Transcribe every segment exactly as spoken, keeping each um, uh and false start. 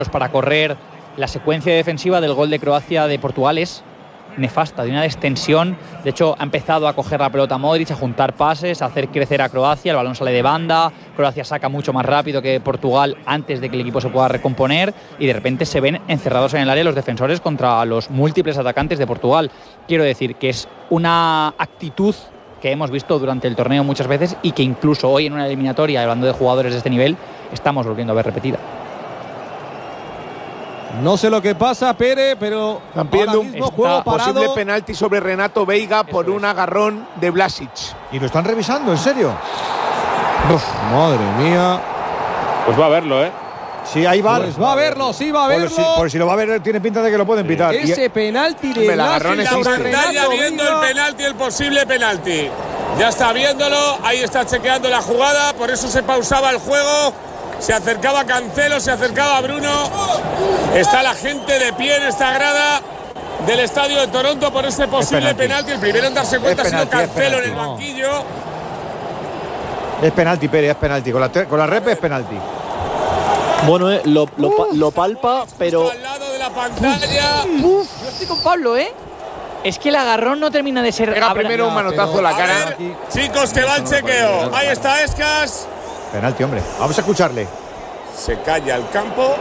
para correr. La secuencia defensiva del gol de Croacia de Portugal es nefasta, de una destensión. De hecho, ha empezado a coger la pelota Modric, a juntar pases, a hacer crecer a Croacia. El balón sale de banda, Croacia saca mucho más rápido que Portugal antes de que el equipo se pueda recomponer y de repente se ven encerrados en el área los defensores contra los múltiples atacantes de Portugal. Quiero decir que es una actitud que hemos visto durante el torneo muchas veces y que incluso hoy en una eliminatoria, hablando de jugadores de este nivel, estamos volviendo a ver repetida. No sé lo que pasa, Pere, pero están pidiendo un mismo juego parado. Posible penalti sobre Renato Veiga por un agarrón de Vlasic. Y lo están revisando, ¿en serio? Uf, madre mía. Pues va a verlo, ¿eh? Sí, ahí va. Pues va a verlo, sí va a verlo. Por si, por si lo va a ver, tiene pinta de que lo pueden pitar. Ese penalti de Vlasic sobre Renato ya viendo Veiga. El penalti, el posible penalti. Ya está viéndolo, ahí está chequeando la jugada, por eso se pausaba el juego. Se acercaba Cancelo, se acercaba Bruno. Está la gente de pie en esta grada del estadio de Toronto por ese posible penalti. penalti. El primero en darse cuenta penalti, ha sido Cancelo en el no. banquillo. Es penalti, Pérez, es penalti. Con la, con la rep es penalti. Bueno, eh, lo, lo, uh, lo palpa, pero... Al lado de la pantalla. Uf, uf. Yo estoy con Pablo, ¿eh? Es que el agarrón no termina de ser... Pega primero un manotazo en la cara. A ver, chicos, que va el chequeo. Ahí está Escas. Penalti, hombre. Vamos a escucharle. Se calla el campo.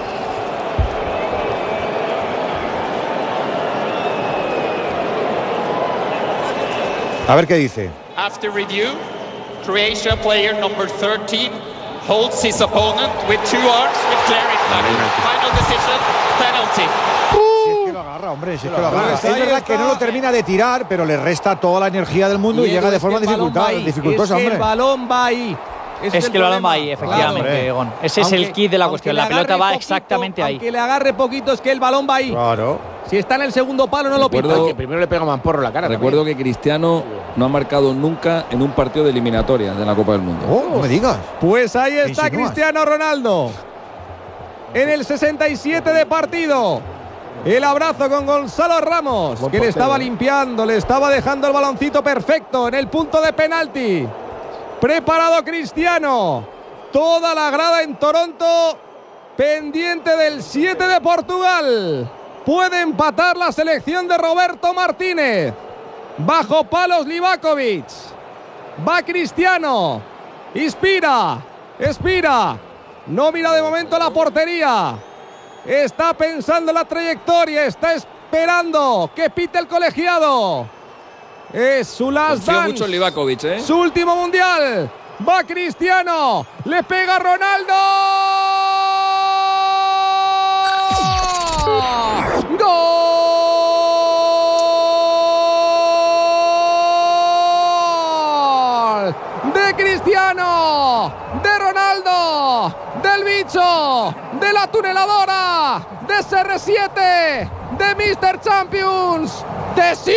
A ver qué dice. After review, Croatia player number thirteen holds his opponent with two arms with clarity. Final decision, penalty. Si es que lo agarra, hombre, si es que lo agarra. Es verdad que no lo termina de tirar, pero le resta toda la energía del mundo y, y llega de forma dificultosa, dificultosa, es que hombre. El balón va ahí. Ese es, es que el balón va ahí, efectivamente, claro, Gon. Ese aunque, es el kit de la cuestión. La pelota va poquito, exactamente ahí. Aunque le agarre poquito, es que el balón va ahí. Claro. Si está en el segundo palo, no lo pita. Que primero le pega Mamporro la cara. Recuerdo también. que Cristiano no ha marcado nunca en un partido de eliminatoria de la Copa del Mundo. Oh, no me digas. Pues ahí está Cristiano Ronaldo. En el sesenta y siete de partido. El abrazo con Gonzalo Ramos, que le estaba limpiando, le estaba dejando el baloncito perfecto en el punto de penalti. Preparado Cristiano. Toda la grada en Toronto pendiente del siete de Portugal. Puede empatar la selección de Roberto Martínez. Bajo palos Livakovic. Va Cristiano. Inspira. Expira. No mira de momento la portería. Está pensando en la trayectoria. Está esperando que pite el colegiado. Es su last Confío dance. mucho en Livakovic, ¿eh? Su último mundial. Va Cristiano. Le pega Ronaldo. ¡Gol! De Cristiano. De Ronaldo. Del bicho. De la tuneladora. De C R siete. De míster Champions. De Siu.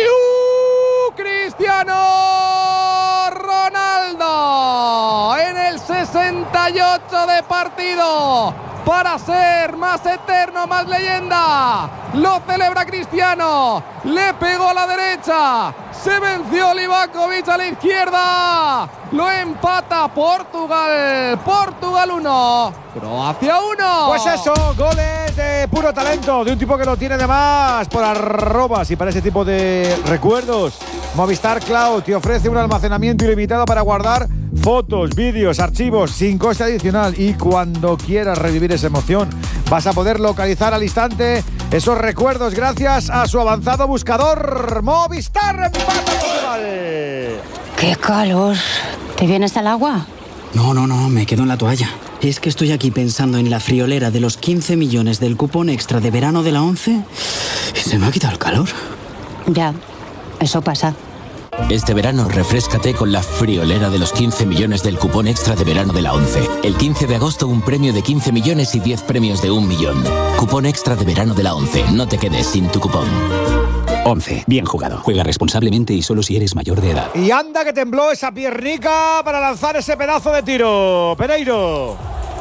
Cristiano Ronaldo en el sesenta y ocho de partido para ser más eterno, más leyenda. Lo celebra Cristiano, le pegó a la derecha, se venció Livakovic a la izquierda, lo empata Portugal. Portugal uno, Croacia uno. Pues eso, goles de puro talento, de un tipo que lo tiene de más por arrobas. Y para ese tipo de recuerdos, Movistar Cloud te ofrece un almacenamiento ilimitado para guardar fotos, vídeos, archivos sin coste adicional. Y cuando quieras revivir esa emoción, vas a poder localizar al instante esos recuerdos gracias a su avanzado buscador. Movistar empata Portugal. ¡Qué calor! ¿Te vienes al agua? No, no, no, me quedo en la toalla. Es que estoy aquí pensando en la friolera de los quince millones del cupón extra de verano de la ONCE y se me ha quitado el calor. Ya, eso pasa. Este verano refréscate con la friolera de los quince millones del cupón extra de verano de la ONCE. El quince de agosto un premio de quince millones y diez premios de un millón. Cupón extra de verano de la ONCE. No te quedes sin tu cupón. ONCE. Bien jugado. Juega responsablemente y solo si eres mayor de edad. Y anda que tembló esa piernica para lanzar ese pedazo de tiro. Pereiro.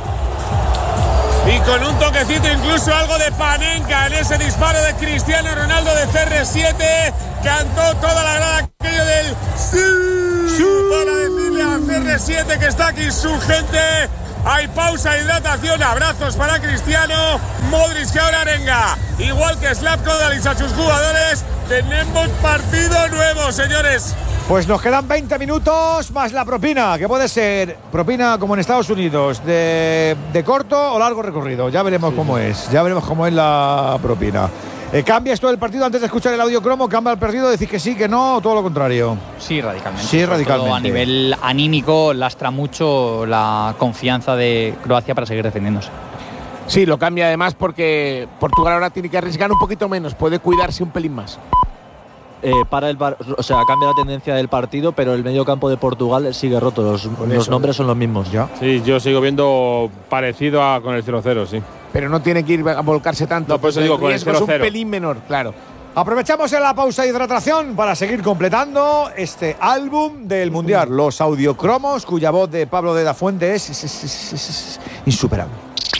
Y con un toquecito, incluso algo de Panenka en ese disparo de Cristiano Ronaldo de C R siete. Cantó toda la grada aquello del sí, sí, para decirle a C R siete que está aquí su gente Hay pausa, hidratación, abrazos para Cristiano, Modric que ahora arenga. Igual que Slavko Dalic a sus jugadores, tenemos partido nuevo, señores. Pues nos quedan veinte minutos más la propina, que puede ser propina como en Estados Unidos, de, de corto o largo recorrido. Ya veremos sí, cómo sí. es, ya veremos cómo es la propina. Eh, ¿Cambia esto del partido antes de escuchar el audio cromo? ¿Cambia el partido? ¿Decís que sí, que no o todo lo contrario? Sí, radicalmente. Sí, radicalmente. Todo a nivel anímico lastra mucho la confianza de Croacia para seguir defendiéndose. Sí, lo cambia además porque Portugal ahora tiene que arriesgar un poquito menos, puede cuidarse un pelín más. Eh, para el bar, o sea, cambia la tendencia del partido, pero el medio campo de Portugal sigue roto. Los, los nombres son los mismos. ¿Ya? Sí, yo sigo viendo parecido a con el cero cero, sí. Pero no tiene que ir a volcarse tanto. No, pues digo, con el cero cero. Es un pelín menor, claro. Aprovechamos en la pausa de hidratación para seguir completando este álbum del Mundial, los audiocromos, cuya voz de Pablo de la Fuente es, es, es, es, es insuperable.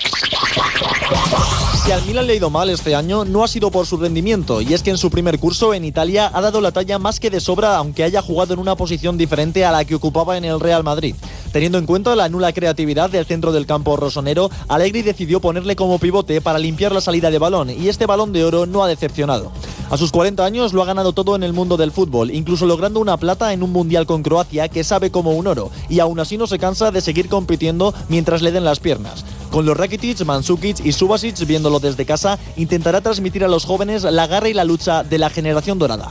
Si al Milan le ha ido mal este año, no ha sido por su rendimiento, y es que en su primer curso en Italia ha dado la talla más que de sobra, aunque haya jugado en una posición diferente a la que ocupaba en el Real Madrid. Teniendo en cuenta la nula creatividad del centro del campo rosonero, Allegri decidió ponerle como pivote para limpiar la salida de balón, y este Balón de Oro no ha decepcionado. A sus cuarenta años lo ha ganado todo en el mundo del fútbol, incluso logrando una plata en un mundial con Croacia que sabe como un oro, y aún así no se cansa de seguir compitiendo mientras le den las piernas. Con los Rakitic, Mandzukic y Subasic viéndolo desde casa, intentará transmitir a los jóvenes la garra y la lucha de la generación dorada.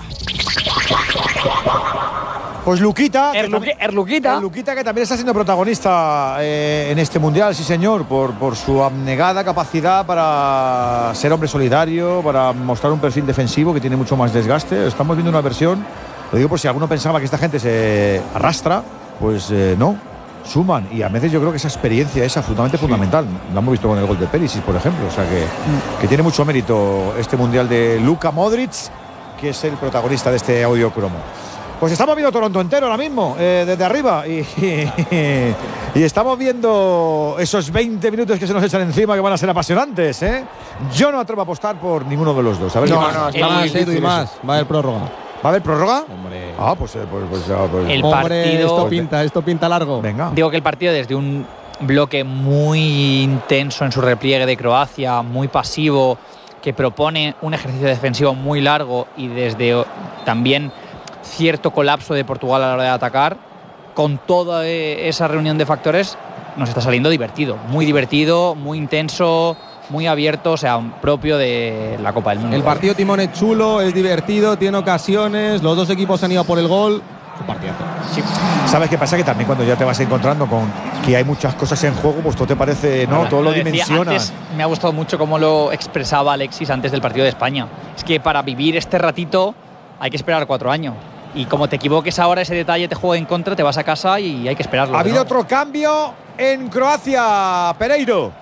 Pues Luquita, Erluqui, Erluquita. Erluquita, que también está siendo protagonista eh, en este mundial, sí señor, por, por su abnegada capacidad para ser hombre solidario, para mostrar un perfil defensivo que tiene mucho más desgaste. Estamos viendo una versión, lo digo por si alguno pensaba que esta gente se arrastra, pues eh, no, suman, y a veces yo creo que esa experiencia es absolutamente sí. fundamental. Lo hemos visto con el gol de Perisic, por ejemplo, o sea que, mm. que tiene mucho mérito este mundial de Luka Modric, que es el protagonista de este audio cromo. Pues estamos viendo Toronto entero ahora mismo, eh, desde arriba, y, y, y estamos viendo esos veinte minutos que se nos echan encima, que van a ser apasionantes, ¿eh? Yo no atrevo a apostar por ninguno de los dos. A ver, no, más. no, está más, Edu, y más. Va a haber prórroga. ¿Va a haber prórroga? Hombre. Ah, pues, pues, pues, ya, pues el Hombre, partido. Esto pinta, esto pinta largo. Venga. Digo que el partido, desde un bloque muy intenso en su repliegue de Croacia, muy pasivo, que propone un ejercicio defensivo muy largo, y desde también cierto colapso de Portugal a la hora de atacar, con toda esa reunión de factores, nos está saliendo divertido, muy divertido, muy intenso, muy abierto, o sea, propio de la Copa del Mundo. El partido Timón es chulo, es divertido, tiene ocasiones, los dos equipos han ido por el gol. Un partidazo. Sí. ¿Sabes qué pasa? Que también cuando ya te vas encontrando con que hay muchas cosas en juego, pues todo te parece, ¿no? Ahora, todo lo, lo dimensionas. Me ha gustado mucho cómo lo expresaba Alexis antes del partido de España. Es que para vivir este ratito hay que esperar cuatro años. Y como te equivoques ahora, ese detalle te juega en contra, te vas a casa y hay que esperarlo. Ha habido ¿no? otro cambio en Croacia, Pereiro.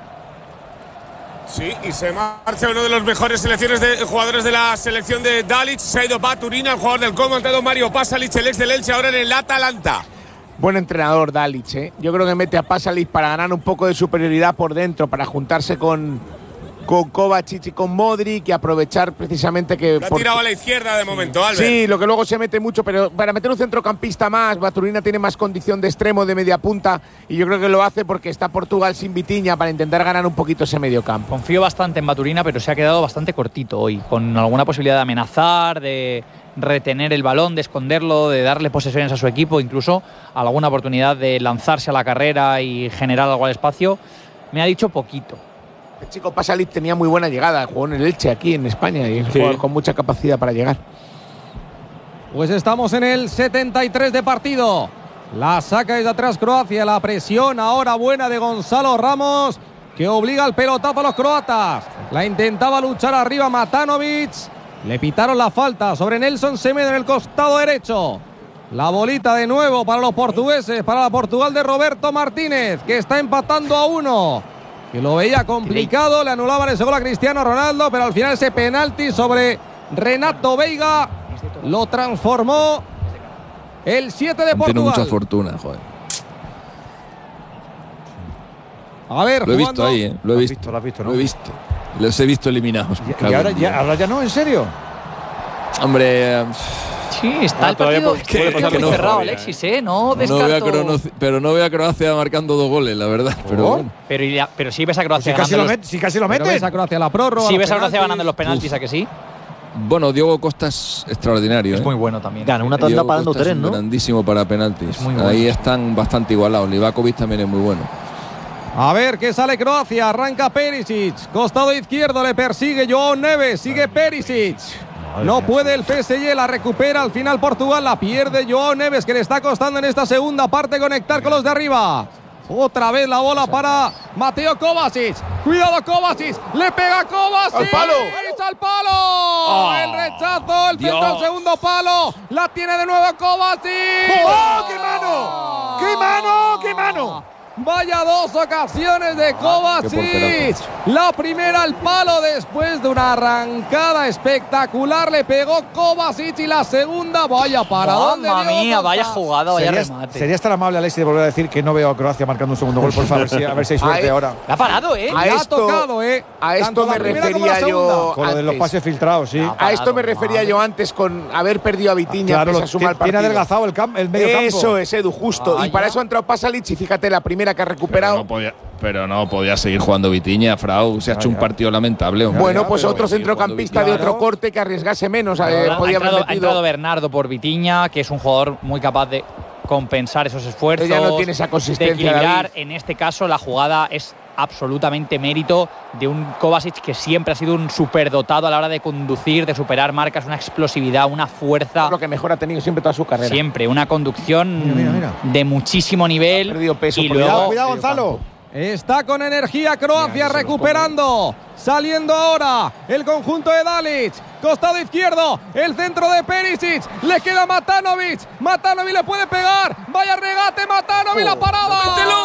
Sí, y se marcha uno de los mejores selecciones de jugadores de la selección de Dalic. Se ha ido Baturina, el jugador del Como, ha entrado Mario Pasalic, el ex del Elche, ahora en el Atalanta. Buen entrenador Dalic, ¿eh? Yo creo que mete a Pasalic para ganar un poco de superioridad por dentro, para juntarse con, con Kovacic y con Modric y aprovechar precisamente que… Lo ha tirado a la izquierda de momento, Albert. Sí, lo que luego se mete mucho, pero para meter un centrocampista más, Baturina tiene más condición de extremo, de media punta, y yo creo que lo hace porque está Portugal sin Vitinha para intentar ganar un poquito ese medio campo. Confío bastante en Baturina, pero se ha quedado bastante cortito hoy, con alguna posibilidad de amenazar, de retener el balón, de esconderlo, de darle posesiones a su equipo, incluso alguna oportunidad de lanzarse a la carrera y generar algo al espacio. Me ha dicho poquito. El chico Pasalic tenía muy buena llegada, jugó en el Elche aquí en España y es un sí. jugador con mucha capacidad para llegar. Pues estamos en el setenta y tres de partido. La saca desde atrás Croacia, la presión ahora buena de Gonzalo Ramos, que obliga al pelotazo a los croatas. La intentaba luchar arriba Matanovic, le pitaron la falta sobre Nelson Semedo en el costado derecho. La bolita de nuevo para los portugueses, para la Portugal de Roberto Martínez, que está empatando a uno. Que lo veía complicado, le anulaban ese gol a Cristiano Ronaldo, pero al final ese penalti sobre Renato Veiga lo transformó el siete de Portugal. Tiene mucha fortuna, joder. A ver, lo he jugando. visto ahí, ¿eh? Lo he visto, lo has visto, ¿no? Lo he visto. Los he visto eliminados. ¿Y, y ahora, ya, ahora ya no? ¿En serio? Hombre, Sí, está Ah, el todavía partido, puede- que, puede que pasar muy todo cerrado, todavía, Alexis, ¿eh? No No descarto. veo a Crono- pero no veo a Croacia marcando dos goles, la verdad. Pero bueno. Pero, iría- pero sí ves a Croacia Si casi ganando lo los- met- si casi lo Pero meten. ves a Croacia la prórroga. Sí los ves a Croacia penaltis. ganando los penaltis, ¿a que sí? Bueno, Diego Costa es extraordinario. Es ¿eh? muy bueno también. Gana una tanda Diego parando Costa es tres, un ¿no? grandísimo para penaltis. muy bueno. Ahí están bastante igualados. Livakovic también es muy bueno. A ver qué sale Croacia. Arranca Perisic. Costado izquierdo le persigue Joao Neves. Sigue Perisic. No puede el P S G, la recupera al final Portugal, la pierde Joao Neves, que le está costando en esta segunda parte conectar con los de arriba. Otra vez la bola para Mateo Kovacic. Cuidado Kovacic, le pega Kovacic. ¡Al palo! ¡Al palo! El rechazo, el centro al segundo palo. La tiene de nuevo Kovacic. ¡Oh, qué mano! ¡Qué mano! ¡Qué mano! Vaya dos ocasiones de Kovacic. porterazo. La primera al palo después de una arrancada espectacular. Le pegó Kovacic y la segunda, vaya para dónde. Mamma mía, vaya jugada, vaya Sería, remate. sería estar amable, Alexis, de volver a decir que no veo a Croacia marcando un segundo gol, por favor, si- a ver si hay suerte Ahí- ahora. La ha parado, ¿eh? A Le ha esto- tocado, ¿eh? A Tanto esto la me primera como la refería segunda. yo Con lo de los antes. pases filtrados, sí. A esto me refería yo antes con haber perdido a Vitinha, Claro, pese lo- a sumar tiene tiene partido. adelgazado el, camp- el medio campo. Eso es, Edu, justo. Ah, y para ya. eso ha entrado Pasalic y fíjate la primera que ha recuperado. Pero no podía, pero no podía seguir jugando Vitinha, Frau. Se ha hecho un partido lamentable. hombre. bueno, ya, pues pero otro sigue centrocampista jugando de otro Vitinha. corte que arriesgase menos. eh, Ha podía haber entrado, ha metido. entrado Bernardo por Vitinha, que es un jugador muy capaz de compensar esos esfuerzos. Ella no tiene esa de consistencia, equilibrar. David. En este caso, la jugada es absolutamente mérito de un Kovacic que siempre ha sido un superdotado a la hora de conducir, de superar marcas, una explosividad, una fuerza. Lo que mejor ha tenido siempre toda su carrera. Siempre, una conducción Mira, mira, mira. de muchísimo nivel. Ha perdido peso y por luego, Cuidado, cuidado, Gonzalo. Está con energía Croacia recuperando. Saliendo ahora el conjunto de Dalic. Costado izquierdo. El centro de Perisic. Le queda Matanovic. Matanovic le puede pegar. Vaya regate Matanovic. La parada.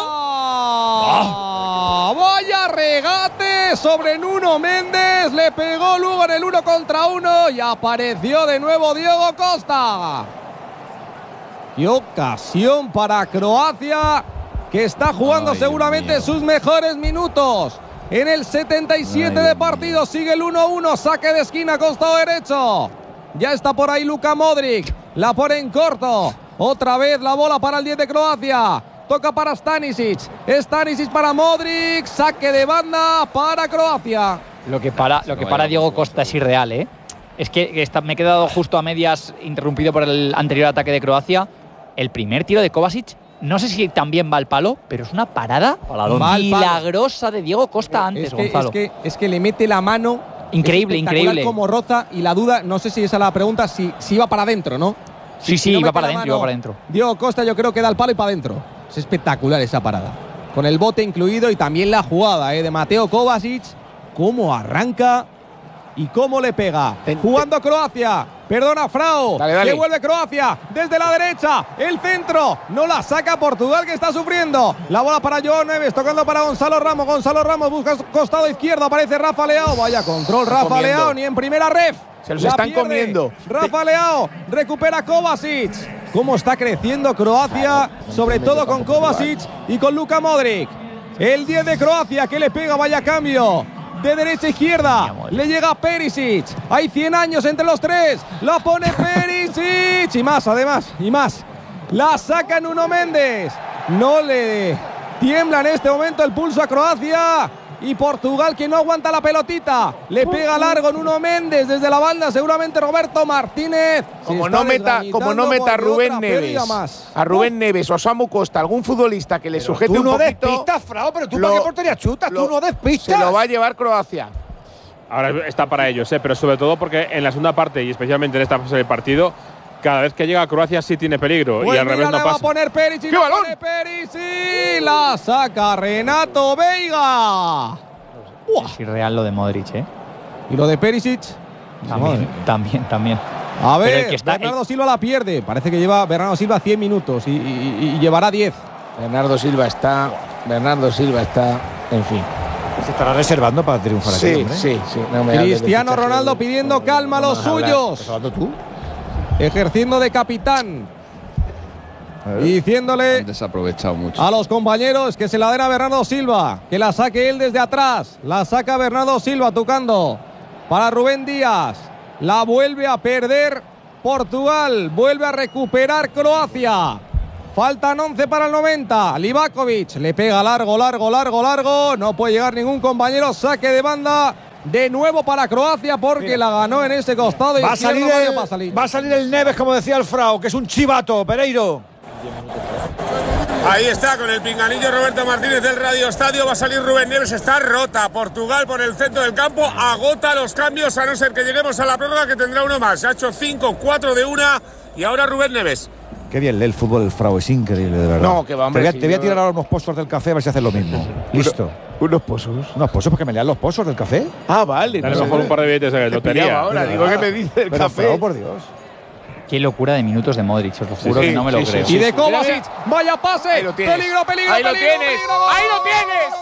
Ah, vaya regate sobre Nuno Méndez. Le pegó Lugo en el uno contra uno. Y apareció de nuevo Diego Costa. Qué ocasión para Croacia, que está jugando Ay, seguramente Dios mío. sus mejores minutos. En el setenta y siete Ay, de Dios partido sigue el uno uno, saque de esquina, costado derecho. Ya está por ahí Luka Modric, la pone en corto. Otra vez la bola para el diez de Croacia. Toca para Stanisic, Stanisic para Modric, saque de banda para Croacia. Lo que para, lo que para Diego Costa es irreal, ¿eh? Es que que está- me he quedado justo a medias, interrumpido por el anterior ataque de Croacia. El primer tiro de Kovacic, no sé si también va al palo, pero es una parada Va al palo. milagrosa de Diego Costa antes, es, que, Gonzalo. es, que, es que le mete la mano. Increíble, es espectacular increíble. como roza y la duda, no sé si esa es la pregunta, si, si iba para adentro, ¿no? Sí, sí, no iba mete para la adentro, mano, iba para adentro. Diego Costa yo creo que da el palo y para adentro. Es espectacular esa parada. Con el bote incluido y también la jugada ¿eh? de Mateo Kovacic. Cómo arranca y cómo le pega. Jugando Croacia. Perdona, Frau. Dale, dale. Que vuelve Croacia. Desde la derecha. El centro. No la saca Portugal, que está sufriendo. La bola para Joao Neves. Tocando para Gonzalo Ramos. Gonzalo Ramos busca costado izquierdo. Aparece Rafa Leao. Vaya control, Rafa comiendo. Leao. Ni en primera ref. Se los La están pierde. comiendo. Rafa Leao. Recupera Kovacic. Cómo está creciendo Croacia. Sobre todo con Kovacic y con Luka Modric. El diez de Croacia que le pega. Vaya cambio. De derecha a izquierda, le llega Perisic. Hay cien años entre los tres. La pone Perisic. Y más, además, y más. La saca Nuno Méndez. No le tiembla en este momento el pulso a Croacia. Y Portugal, que no aguanta la pelotita. Le pega largo Nuno Méndez desde la banda. Seguramente Roberto Martínez. Como Se no está meta, como no meta a desgañitando Rubén porque otra Neves, pérdida más. a Rubén Neves o a Samu Costa, algún futbolista que le sujete Tú un no poquito, despistas, Frau, pero tú lo- para qué portería chutas, lo- tú no despistas. se lo va a llevar Croacia. Ahora está para ellos, ¿eh? Pero sobre todo porque en la segunda parte y especialmente en esta fase del partido, cada vez que llega a Croacia sí tiene peligro Pues y al mira, revés no le va a pasa. poner Perisic. ¡Qué la balón! pone Perisic. La saca Renato Veiga. Es irreal lo de Modric, ¿eh? Y lo de Perisic. También, también, también. A Pero ver, el que está- Bernardo Silva la pierde. Parece que lleva Bernardo Silva cien minutos y, y- y llevará diez. Bernardo Silva está, Bernardo Silva está, en fin. Se estará reservando para triunfar aquí, Sí, hombre. sí, sí. No me hables de Cristiano fichaje Ronaldo de- pidiendo calma a los Vamos a hablar. suyos. ¿Estás hablando tú? Ejerciendo de capitán. ver. Y diciéndole Han desaprovechado mucho. a los compañeros que se la den a Bernardo Silva, que la saque él desde atrás. La saca Bernardo Silva tocando para Rubén Díaz. La vuelve a perder Portugal. Vuelve a recuperar Croacia. Faltan once para el noventa. Livakovic le pega largo, largo, largo, largo. No puede llegar ningún compañero. Saque de banda de nuevo para Croacia porque Mira. la ganó en ese costado. Va a, salir el, va, a salir. va a salir el Neves, como decía el Frau, que es un chivato. Pereiro. Ahí está, con el pinganillo Roberto Martínez del Radio Estadio. Va a salir Rubén Neves, está rota. Portugal por el centro del campo, agota los cambios, a no ser que lleguemos a la prórroga, que tendrá uno más. Ha hecho cinco, cuatro de una, y ahora Rubén Neves. Qué bien lee el fútbol el Frau, es increíble, de verdad. No, que va, hombre, Te voy a, sí, te voy a yo- tirar ahora unos pozos del café a ver si haces lo mismo. Listo. ¿Unos pozos? ¿Unos pozos? Porque me lean los pozos del café. Ah, vale. A lo no mejor sé. un par de billetes de Te lotería. pillaba ahora, digo, ¿qué me dice el Pero, café? Frau, por Dios. Qué locura de minutos de Modric, os lo juro Sí, que no me lo sí, sí, creo. sí. Y de Kovacic, Mira, mira. vaya pase. Ahí lo tienes. Peligro, peligro, Ahí lo peligro, tienes. peligro. Ahí lo tienes.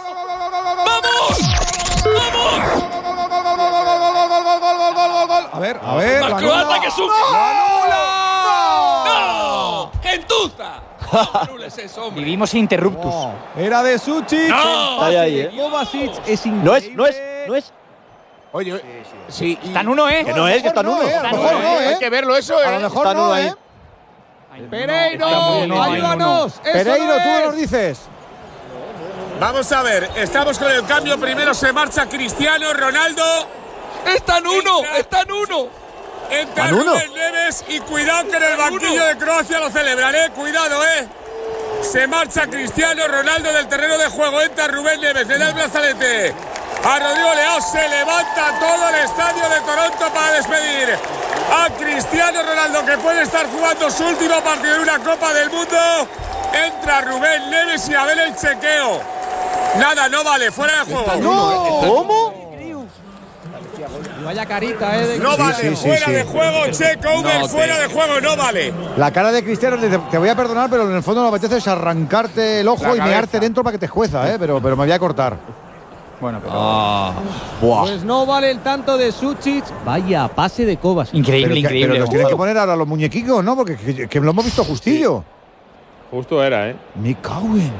A ver, a ver. Más lo croata anula. que Suki. ¡Lo anula! ¡No! ¡Gentuza! No anules eso, hombre. Vivimos interruptus. No, era de Suchic. No. El pase Ahí, ahí, de eh. Kovacic es increíble. No es, no es, no es. Oye, sí. y- Está en uno, ¿eh? Que no es, que está en uno. A lo Está en mejor uno, no, Hay ¿eh? que verlo eso, A lo ¿eh? mejor Está en no, uno ahí. ¿eh? Pereiro, Está muy bien, ayúdanos. Eso Pereiro, no tú es. me lo dices. Vamos a ver, estamos con el cambio. Primero se marcha Cristiano Ronaldo. ¡Está en uno! ¡Está en uno! Entra ¿Tan uno? Rubén Neves y cuidado que en el banquillo de Croacia lo celebran, ¿eh? Cuidado, ¿eh? Se marcha Cristiano Ronaldo del terreno de juego. Entra Rubén Neves, le da el brazalete a Rodrigo Leao. Se levanta todo el estadio de Toronto para despedir a Cristiano Ronaldo, que puede estar jugando su último partido en una Copa del Mundo. Entra Rubén Neves y a ver el chequeo. Nada, no vale, fuera de juego. No. ¿Cómo? Vaya carita, ¿eh? de- No Sí, vale, sí, sí, fuera sí. de juego, check over, No, fuera te- de juego, no vale. La cara de Cristiano, le dice, te voy a perdonar, pero en el fondo lo que apetece es arrancarte el ojo La y mearte cabeza. dentro para que te jueza, ¿eh? Pero, pero me voy a cortar. Bueno, pero. Ah. Pues no vale el tanto de Suchic. Vaya pase de Kovacic. Increíble, pero, que- increíble. pero los tienen que poner ahora los muñequicos, ¿no? Porque que, que lo hemos visto justillo. Justo era, ¿eh? Me cago en.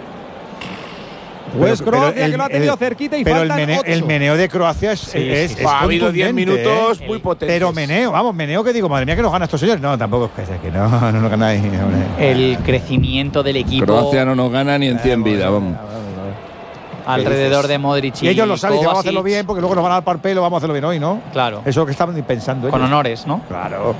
Pues Pero- pero Croacia, el- que lo ha tenido el- cerquita y Pero el, faltan meneo, ocho. el meneo de Croacia es, Sí, es, sí, es Ha habido diez contundente, minutos ¿eh? muy potentes. Pero meneo, vamos, meneo que digo, madre mía, que nos gana estos señores. No, tampoco es que, que no, no nos ganáis. hombre. El crecimiento del equipo Croacia no nos gana ni en cien vidas, vamos. alrededor de Modric y Y ellos lo saben, que vamos a hacerlo Kovacic. bien, porque luego nos van a dar par pelo, vamos a hacerlo bien hoy, ¿no? Claro. Eso es lo que estaban pensando Con ellos. honores, ¿no? Claro.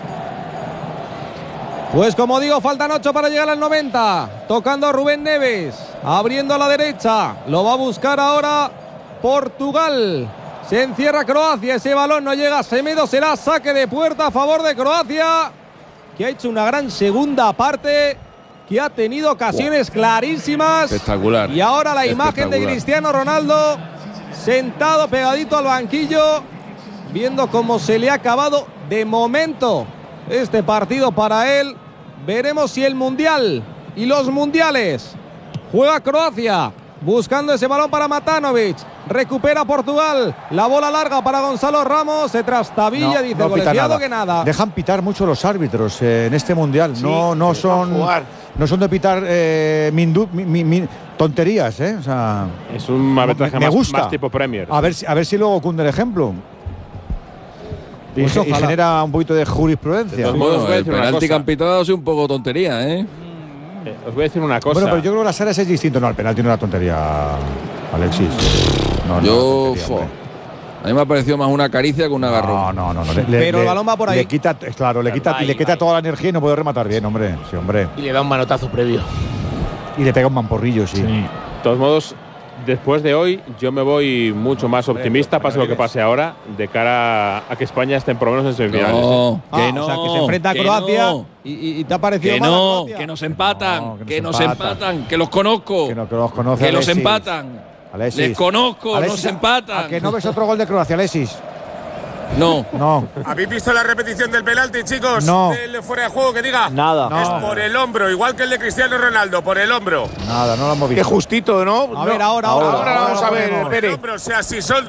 Pues como digo, faltan ocho para llegar al noventa. Tocando a Rubén Neves. Abriendo a la derecha. Lo va a buscar ahora Portugal. Se encierra Croacia. Ese balón no llega a Semedo. Será saque de puerta a favor de Croacia, que ha hecho una gran segunda parte, que ha tenido ocasiones clarísimas. Espectacular. Y ahora la imagen de Espectacular. Cristiano Ronaldo sentado pegadito al banquillo, viendo cómo se le ha acabado de momento este partido para él. Veremos si el Mundial y los Mundiales juega Croacia, buscando ese balón para Matanovic. Recupera Portugal, la bola larga para Gonzalo Ramos, se trastabilla, No, dice no pita colegiado nada. que nada. Dejan pitar mucho los árbitros eh, en este mundial. Sí, no, no dejan son, jugar. no son de pitar eh, mindu- mi- mi- mi- tonterías, ¿eh? O sea, Es un arbitraje me más, gusta. más tipo Premier. a ver si, a ver si luego cunde el ejemplo. Y, Pues ge- y ojalá. genera un poquito de jurisprudencia. De todos Bueno, os voy a el decir una penalti cosa. que han pitado ha sido un poco tontería, ¿eh? Eh, os voy a decir una cosa. Bueno, pero yo creo que las áreas es distinto. No, el penalti no era tontería, Alexis. No, no, Yo, tontería, fo, hombre. a mí me ha parecido más una caricia que un agarrón. No, no, no. no. Le- Pero le- el balón va por ahí. Le quita, claro, le quita, va y le ahí, quita va toda la energía y no puede rematar bien, hombre. Sí, hombre. Y le da un manotazo previo. Y le pega un mamporrillo, sí. De todos modos, después de hoy, yo me voy mucho más optimista, pase lo que pase ahora, de cara a que España esté por lo menos en semifinales. No, Ah, que no. o sea, que se enfrenta a que Croacia no, y, y- y te ha parecido que mal a no, Croacia. que nos empatan, No, que nos que nos empatan. empatan, que los conozco, Que no, que los conoce que los Alexis. empatan. Alexis. Les conozco, Alexis, nos empatan. ¿A que no ves otro gol de Croacia, Alexis? No. No. ¿Habéis visto la repetición del penalti, chicos? No. Del fuera de juego, que diga. Nada. Es No. por el hombro, igual que el de Cristiano Ronaldo, por el hombro. Nada, no lo hemos Qué visto. justito, ¿no? A ver, No. ahora, ahora, Ahora, ahora, vamos a ahora ver, ponemos. Por el Pere. hombro, o sea, si son.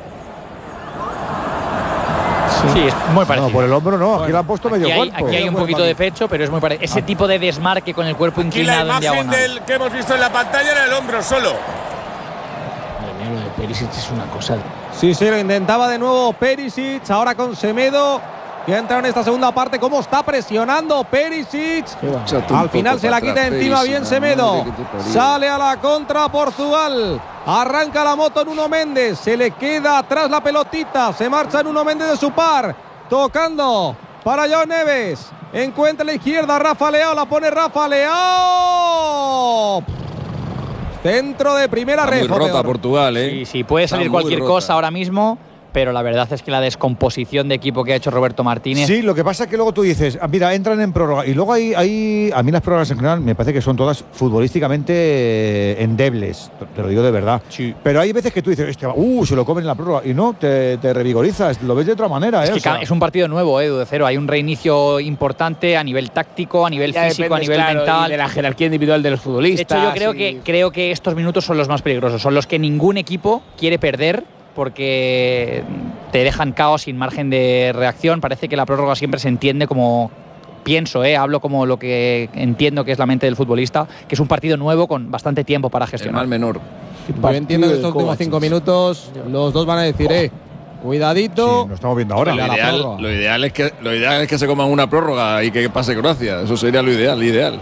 Sí, es muy No, parecido. por el hombro no, aquí lo han puesto Aquí medio hay, cuerpo. aquí hay un poquito de pecho, pero es muy parecido. Ese tipo de desmarque con el cuerpo Aquí la inclinado en imagen diagonal. del que hemos visto en la pantalla era el hombro solo. Madre mía, lo de Perisic es una cosa. Sí, sí, lo intentaba de nuevo Perisic, ahora con Semedo. que entra en esta segunda parte. Cómo está presionando Perisic. Al final se la quita encima bien Semedo. Sale a la contra Portugal. Arranca la moto Nuno Méndez. Se le queda atrás la pelotita. Se marcha Nuno Méndez de su par. Tocando para Joao Neves. Encuentra la izquierda Rafa Leao. La pone Rafa Leao. Centro de primera red. Muy rota Portugal, ¿eh? Sí, sí, puede salir cualquier cosa ahora mismo, pero la verdad es que la descomposición de equipo que ha hecho Roberto Martínez… Sí, lo que pasa es que luego tú dices, ah, mira, entran en prórroga, y luego hay, hay, a mí las prórrogas en general me parece que son todas futbolísticamente eh, endebles, te lo digo de verdad. Sí. Pero hay veces que tú dices, este, uh, se lo comen en la prórroga, y no, te, te revigorizas, lo ves de otra manera. Es, ¿eh? que o sea, es un partido nuevo, Edu, de cero. Hay un reinicio importante a nivel táctico, a nivel Ya físico, a dependes, nivel claro, mental. y de la jerarquía individual de los De futbolistas. hecho, yo creo, y… que, creo que estos minutos son los más peligrosos, son los que ningún equipo quiere perder porque te dejan caos sin margen de reacción. Parece que la prórroga siempre se entiende como… Pienso, eh, hablo como lo que entiendo que es la mente del futbolista, que es un partido nuevo con bastante tiempo para gestionar. El mal menor. Yo entiendo que estos últimos cinco minutos los dos van a decir, eh, cuidadito. Sí, lo estamos viendo ahora. Lo ideal, lo, ideal es que, lo ideal es que se coman una prórroga y que pase Croacia. Eso sería lo ideal, lo ideal.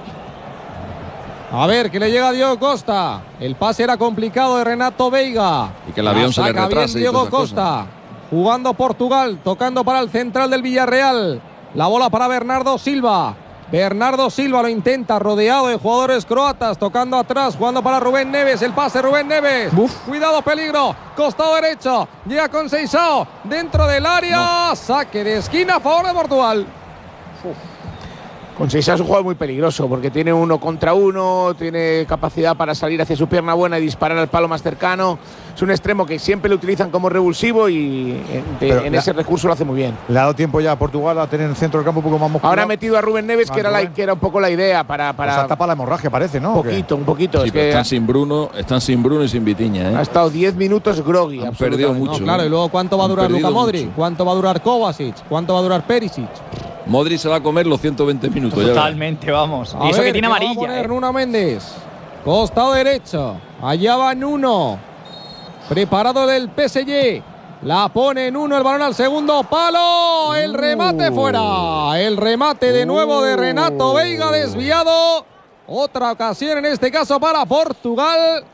A ver, que le llega a Diego Costa. El pase era complicado de Renato Veiga. Y que el avión La se le saca retrase. bien Diego Costa. Jugando Portugal, tocando para el central del Villarreal. La bola para Bernardo Silva. Bernardo Silva lo intenta, rodeado de jugadores croatas, tocando atrás, jugando para Rubén Neves. El pase, Rubén Neves. Uf. Cuidado, peligro. Costado derecho. Llega con Seixao. Dentro del área. No. Saque de esquina a favor de Portugal. Uf. Con Seixao es un jugador muy peligroso porque tiene uno contra uno, tiene capacidad para salir hacia su pierna buena y disparar al palo más cercano. Es un extremo que siempre lo utilizan como revulsivo y en, de, en la, ese recurso lo hace muy bien. Le ha dado tiempo ya a Portugal a tener el centro del campo un poco más musculado. Ahora ha metido a Rubén Neves, que era, la, que era un poco la idea para… para o sea, tapa la hemorragia, parece, ¿no? Un poquito, un poquito. Sí, es pero que están sin Bruno, están sin Bruno y sin Vitiña, ¿eh? Ha estado diez minutos groggy. Han perdido mucho. No, claro, ¿eh? y luego ¿cuánto va a durar Luka Modric? Mucho. ¿Cuánto va a durar Kovacic? ¿Cuánto va a durar Perisic? Modric se va a comer los ciento veinte minutos. Totalmente, ya vamos. A y eso ver, que tiene amarilla. Va a poner eh. Nuno Méndez. Costado derecho. Allá va Nuno. Preparado del P S G. La pone Nuno, el balón al segundo palo. El remate uh. fuera. El remate de nuevo de Renato Veiga, desviado. Otra ocasión en este caso para Portugal.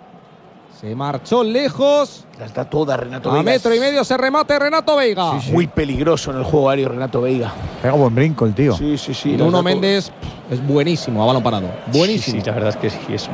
Se marchó lejos. La está toda Renato a Veiga. A metro y medio se remate Renato Veiga. Sí, sí. Muy peligroso en el juego aéreo Renato Veiga. Pega buen brinco el tío. Sí, sí, sí. Y Nuno Méndez es buenísimo a balón parado. Buenísimo. Sí, sí, la verdad es que sí, es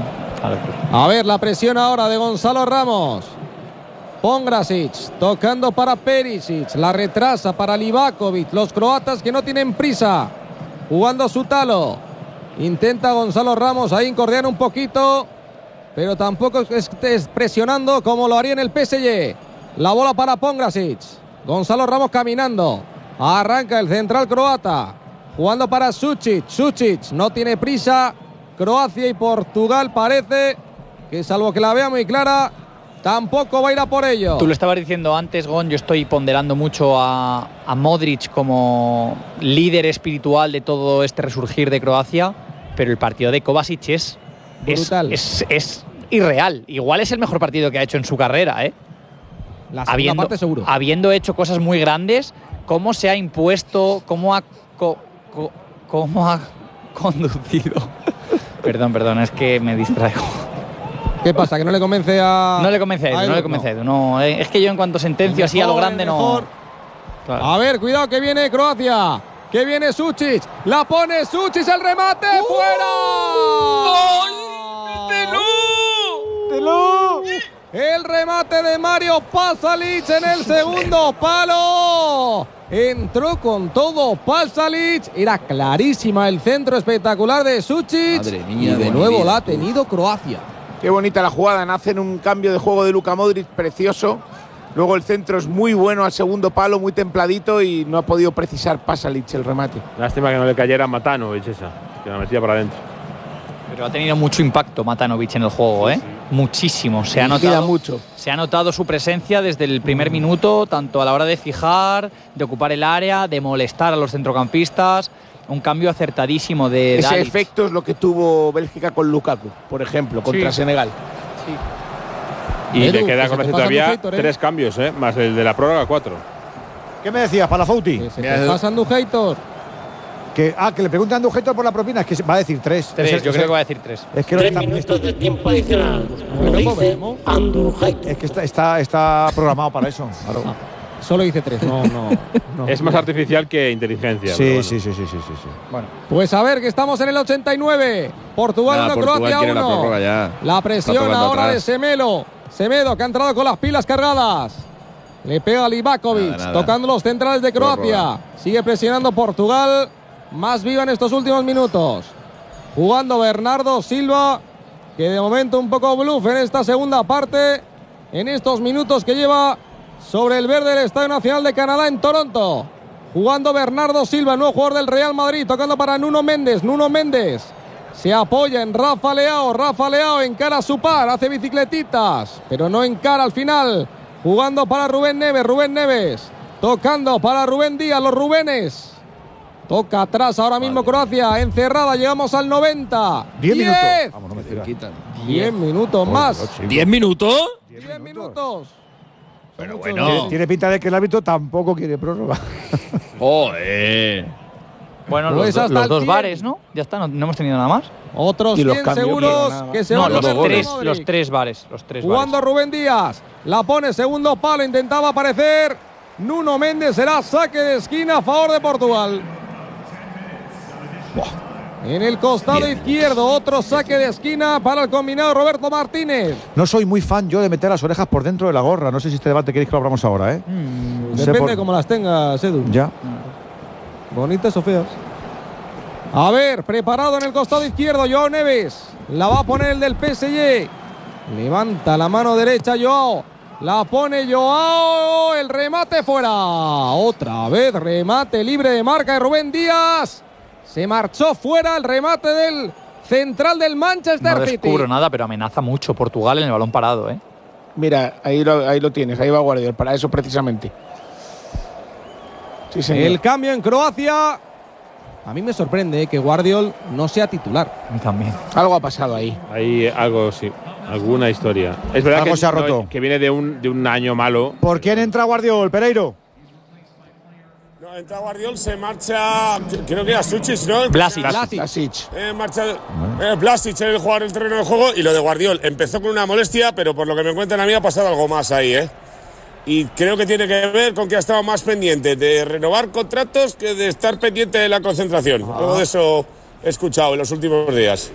un… A ver, la presión ahora de Gonzalo Ramos. Pongrasic tocando para Perisic. La retrasa para Livakovic. Los croatas que no tienen prisa. Jugando su talo. Intenta Gonzalo Ramos ahí incordiar un poquito. Pero tampoco estés presionando como lo haría en el P S G. La bola para Pongrasic. Gonzalo Ramos caminando. Arranca el central croata. Jugando para Sučić. Sučić no tiene prisa. Croacia y Portugal parece que, salvo que la vea muy clara, tampoco va a ir a por ello. Tú lo estabas diciendo antes, Gon. Yo estoy ponderando mucho a, a Modric como líder espiritual de todo este resurgir de Croacia. Pero el partido de Kovacic es… Es, es, es irreal. Igual es el mejor partido que ha hecho en su carrera, ¿eh? La segunda habiendo, parte seguro. Habiendo hecho cosas muy grandes, cómo se ha impuesto, cómo ha, co, co, cómo ha conducido. perdón, perdón, es que me distraigo. ¿Qué pasa? ¿Que no le convence a…? No le convence a Edu, a Edu no le convence no. a Edu. No, es que yo en cuanto sentencio mejor, así a lo grande no… Claro. A ver, cuidado que viene Croacia. Que viene Sučić, la pone Sučić, el remate, ¡uh! ¡Fuera! ¡Mételo! El remate de Mario Pasalic en el segundo palo. Entró con todo Pasalic. Era clarísima el centro espectacular de Sučić. Madre mía, y de nuevo la ha tenido Croacia. Qué bonita la jugada. Hacen un cambio de juego de Luka Modric precioso. Luego el centro es muy bueno al segundo palo, muy templadito y no ha podido precisar Pasalic el remate. Lástima que no le cayera Matanovic esa, que la metía para adentro. Pero ha tenido mucho impacto Matanovic en el juego, ¿eh? Sí. Muchísimo. Se ha, notado, mucho. se ha notado su presencia desde el primer minuto, tanto a la hora de fijar, de ocupar el área, de molestar a los centrocampistas. Un cambio acertadísimo de Ese Dalic. efecto es lo que tuvo Bélgica con Lukaku, por ejemplo, contra sí. Senegal. Sí. Y Edu, le queda con te todavía Víctor, ¿eh? tres cambios, ¿eh? Más el de la prórroga, cuatro. ¿Qué me decías, Palafouti? Que se te pasa Andújar. Que, ah, que le pregunte a Andújar por la propina. Es que va a decir tres. Tres, es, yo es, creo que va a decir tres. Es que Tres está, minutos de tiempo adicional. Lo dice Andújar. Es que está, está, está programado para eso. Claro. Ah, solo dice tres, no, no, no. Es más artificial que inteligencia. Sí, bueno. sí, sí, sí, sí, sí, sí. Bueno, pues a ver, que estamos en el ochenta y nueve. Portugal uno, Croacia uno. La, prórroga ya. La presión ahora atrás. de Semelo. Semedo, que ha entrado con las pilas cargadas. Le pega a Livakovic, nada, nada. tocando los centrales de Croacia. Prórroga. Sigue presionando Portugal. Más viva en estos últimos minutos. Jugando Bernardo Silva, que de momento un poco bluff en esta segunda parte. En estos minutos que lleva sobre el verde del Estadio Nacional de Canadá en Toronto. Jugando Bernardo Silva, nuevo jugador del Real Madrid, tocando para Nuno Méndez. Nuno Méndez se apoya en Rafa Leao. Rafa Leao encara a su par, hace bicicletitas, pero no encara al final. Jugando para Rubén Neves, Rubén Neves. Tocando para Rubén Díaz, los Rubenes. Toca atrás ahora mismo vale. Croacia, encerrada, llegamos al noventa. Diez minutos. Vamos, no me Diez, Diez minutos más. ¿Diez minutos? Diez minutos. Pero bueno. Tiene, tiene pinta de que el árbitro tampoco quiere prórroga. Joder. Bueno, pues los, los dos bares, ¿no? Ya está, no, no hemos tenido nada más. Otros cien seguros que se no, van los a tres, los tres bares. Los tres Jugando bares. Rubén Díaz. La pone segundo palo, intentaba aparecer Nuno Méndez. Será saque de esquina a favor de Portugal. En el costado Bien. izquierdo, otro saque de esquina para el combinado Roberto Martínez. No soy muy fan yo de meter las orejas por dentro de la gorra. No sé si este debate queréis que lo abramos ahora, ¿eh? Mm, depende por... cómo las tengas, Edu. Ya. Bonitas o feas. A ver, preparado en el costado izquierdo, Joao Neves. La va a poner el del P S G. Levanta la mano derecha, Joao. La pone Joao. El remate fuera. Otra vez remate libre de marca de Rubén Díaz. Se marchó fuera el remate del central del Manchester City. No descubro City. nada, pero amenaza mucho Portugal en el balón parado, ¿eh? Mira, ahí lo, ahí lo tienes, ahí va Guardiola, para eso precisamente. Sí, señor. El cambio en Croacia. A mí me sorprende ¿eh? que Guardiola no sea titular. A mí también. Algo ha pasado ahí. Hay algo, sí. Alguna historia. Es verdad algo que, se ha roto. No, que viene de un, de un año malo. ¿Por quién entra Guardiola, Pereiro? No, entra Guardiola, se marcha. Creo que era Suchich, ¿no? Blasic. Blasic. Blasic. Eh, marcha. Eh, Blasic el jugador del terreno de juego. Y lo de Guardiola empezó con una molestia, pero por lo que me cuentan a mí ha pasado algo más ahí, ¿eh? Y creo que tiene que ver con que ha estado más pendiente de renovar contratos que de estar pendiente de la concentración. Ah. Algo de eso he escuchado en los últimos días.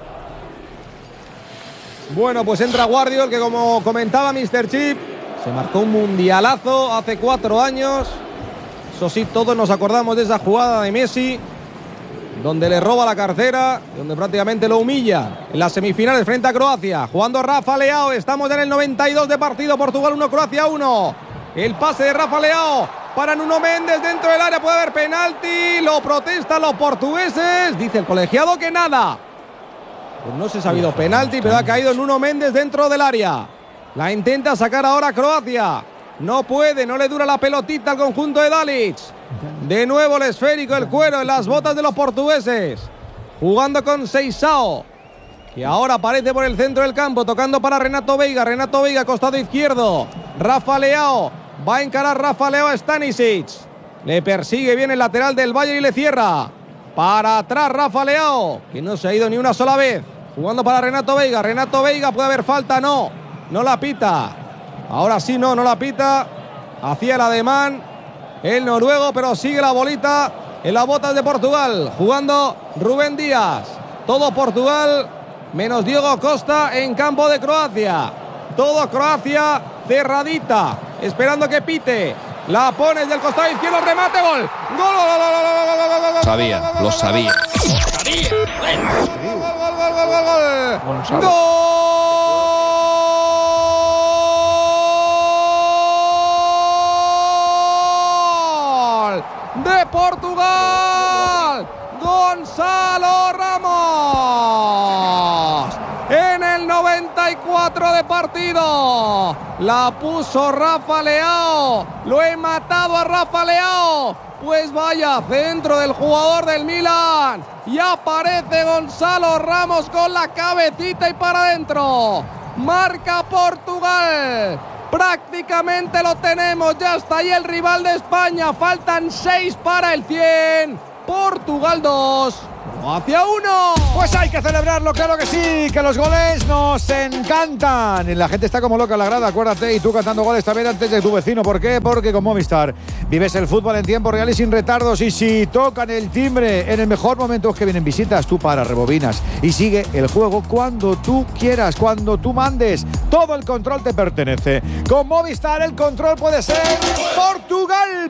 Bueno, pues entra Guardiola, que como comentaba míster Chip, se marcó un mundialazo hace cuatro años. Eso sí, todos nos acordamos de esa jugada de Messi, donde le roba la cartera, donde prácticamente lo humilla en las semifinales frente a Croacia. Jugando Rafa Leao, estamos en el noventa y dos de partido, Portugal uno, Croacia uno. El pase de Rafa Leao para Nuno Méndez dentro del área, puede haber penalti, lo protestan los portugueses, dice el colegiado que nada. Pues no se ha habido penalti, pero ha caído Nuno Méndez dentro del área. La intenta sacar ahora Croacia. No puede, no le dura la pelotita al conjunto de Dalic. De nuevo el esférico, el cuero en las botas de los portugueses. Jugando con Seixao, que ahora aparece por el centro del campo, tocando para Renato Veiga. Renato Veiga, costado izquierdo. Rafa Leao, va a encarar Rafa Leao a Stanisic. Le persigue bien el lateral del Bayern y le cierra. Para atrás Rafa Leao, que no se ha ido ni una sola vez. Jugando para Renato Veiga. Renato Veiga, puede haber falta, no. No la pita. Ahora sí, no, no la pita. Hacía el ademán el noruego, pero sigue la bolita en las botas de Portugal. Jugando Rubén Díaz. Todo Portugal, menos Diego Costa en campo de Croacia. Todo Croacia cerradita, esperando que pite. La pone del costado izquierdo, remate, gol. Gol, gol, gol, gol, gol, gol, gol. Sabía, lo sabía. Gol, gol, gol, gol, gol, gol, gol. Gol. De Portugal, Gonzalo Ramos. En el noventa y cuatro de partido la puso Rafa Leao. Lo he matado a Rafa Leao. Pues vaya centro del jugador del Milan. Y aparece Gonzalo Ramos con la cabecita y para adentro. Marca Portugal. Prácticamente lo tenemos, ya está ahí el rival de España. Faltan seis para el cien. Portugal dos, Croacia uno. Pues hay que celebrarlo, claro que sí, que los goles nos encantan. Y la gente está como loca en la grada, acuérdate, y tú cantando goles también antes de tu vecino. ¿Por qué? Porque con Movistar vives el fútbol en tiempo real y sin retardos. Y si tocan el timbre en el mejor momento es que vienen visitas, tú paras, rebobinas y sigue el juego cuando tú quieras, cuando tú mandes. Todo el control te pertenece. Con Movistar el control puede ser Portugal,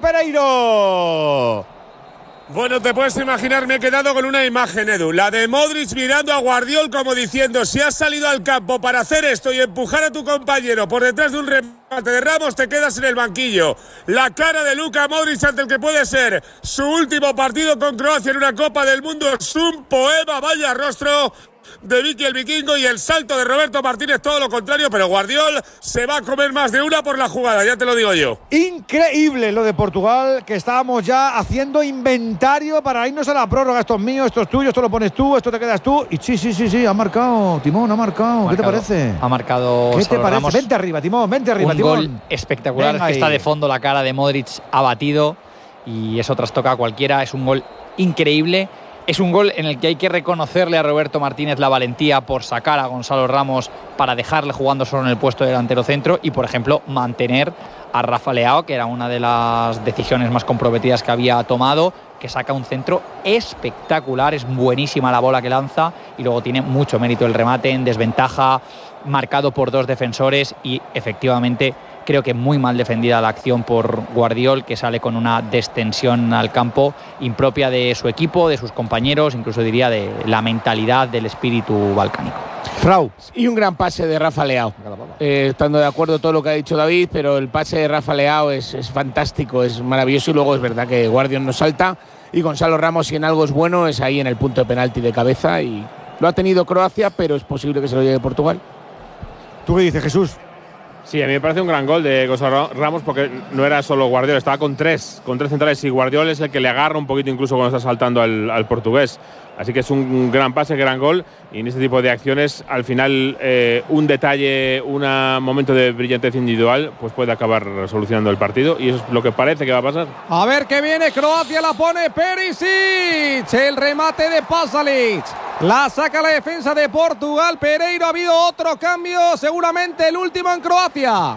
Pereiro. Bueno, te puedes imaginar, me he quedado con una imagen, Edu, la de Modric mirando a Guardiol como diciendo: si has salido al campo para hacer esto y empujar a tu compañero por detrás de un remate de Ramos, te quedas en el banquillo. La cara de Luka Modric ante el que puede ser su último partido con Croacia en una Copa del Mundo es un poema, vaya rostro de Vicky el Vikingo, y el salto de Roberto Martínez todo lo contrario, pero Guardiol se va a comer más de una por la jugada, ya te lo digo yo. Increíble lo de Portugal, que estábamos ya haciendo inventario para irnos a la prórroga. Esto es mío, esto es tuyo, esto lo pones tú, esto te quedas tú. Y sí, sí, sí, sí, ha marcado, Timón, ha marcado. ¿Qué te parece? Ha marcado. ¿Qué te parece? Ramos. Vente arriba, Timón, vente arriba, un Timón. Gol espectacular, es que está de fondo la cara de Modric abatido y eso trastoca a cualquiera. Es un gol increíble. Es un gol en el que hay que reconocerle a Roberto Martínez la valentía por sacar a Gonzalo Ramos para dejarle jugando solo en el puesto de delantero centro y, por ejemplo, mantener a Rafa Leao, que era una de las decisiones más comprometidas que había tomado, que saca un centro espectacular. Es buenísima la bola que lanza y luego tiene mucho mérito el remate en desventaja, marcado por dos defensores y efectivamente creo que muy mal defendida la acción por Guardiol, que sale con una destensión al campo impropia de su equipo, de sus compañeros, incluso diría de la mentalidad del espíritu balcánico. Frau. Y un gran pase de Rafa Leao. Eh, estando de acuerdo todo lo que ha dicho David, pero el pase de Rafa Leao es, es fantástico, es maravilloso, y luego es verdad que Guardiol nos salta y Gonzalo Ramos, si en algo es bueno, es ahí en el punto de penalti de cabeza, y lo ha tenido Croacia, pero es posible que se lo lleve Portugal. ¿Tú qué dices, Jesús? Sí, a mí me parece un gran gol de Gonzalo Ramos, porque no era solo Guardiol, estaba con tres, con tres centrales, y Guardiol es el que le agarra un poquito incluso cuando está saltando al, al portugués. Así que es un gran pase, gran gol, y en este tipo de acciones, al final, eh, un detalle, un momento de brillantez individual, pues puede acabar solucionando el partido, y eso es lo que parece que va a pasar. A ver qué viene, Croacia la pone Perisic, el remate de Pasalic, la saca la defensa de Portugal. Pereiro, ha habido otro cambio, seguramente el último en Croacia.